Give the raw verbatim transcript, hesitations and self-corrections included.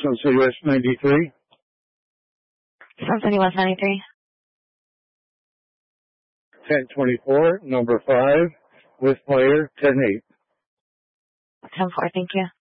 Sunset West ninety-three. Sunset West ninety-three. ten twenty-four, number five, with player ten eight. ten four, thank you.